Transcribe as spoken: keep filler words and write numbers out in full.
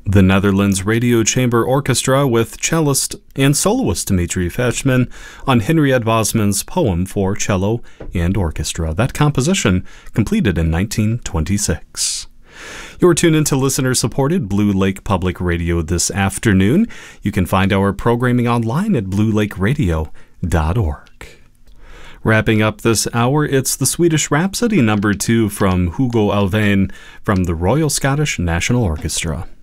The Netherlands Radio Chamber Orchestra with cellist and soloist Dimitri Feshman on Henriette Bosman's poem for cello and orchestra. That composition completed in nineteen twenty-six. You're tuned into listener-supported Blue Lake Public Radio this afternoon. You can find our programming online at blue lake radio dot org. Wrapping up this hour, it's the Swedish Rhapsody number two from Hugo Alfvén from the Royal Scottish National Orchestra.